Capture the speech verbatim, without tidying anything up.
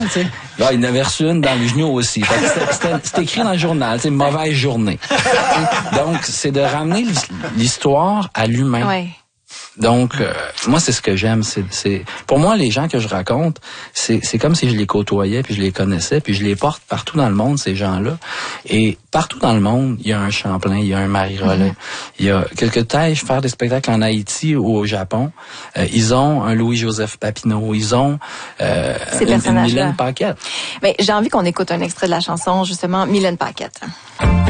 tu sais. Là, il en avait reçu une dans le genou aussi. Fait que c'était, c'était, c'était écrit dans le journal, tu sais, mauvaise journée. Donc, c'est de ramener l'histoire à l'humain. Ouais. Donc, euh, moi, c'est ce que j'aime. C'est, c'est, pour moi, les gens que je raconte, c'est, c'est comme si je les côtoyais, puis je les connaissais, puis je les porte partout dans le monde, ces gens-là. Et partout dans le monde, il y a un Champlain, il y a un Marie-Rollet. Mm-hmm. Il y a quelques tailles, faire des spectacles en Haïti ou au Japon. Euh, ils ont un Louis-Joseph Papineau. Ils ont euh, ces une, une Mylène Paquette. Mais j'ai envie qu'on écoute un extrait de la chanson, justement, Mylène Paquette.